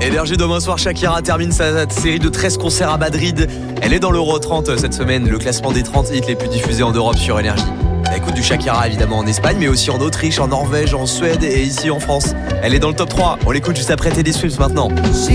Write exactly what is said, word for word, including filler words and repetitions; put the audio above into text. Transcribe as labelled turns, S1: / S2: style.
S1: Énergie, demain soir, Shakira termine sa série de treize concerts à Madrid. Elle est dans l'Euro trente cette semaine, le classement des trente hits les plus diffusés en Europe sur Énergie. Elle écoute du Shakira évidemment en Espagne, mais aussi en Autriche, en Norvège, en Suède et ici en France. Elle est dans le top trois. On l'écoute juste après Teddy Swift maintenant.
S2: She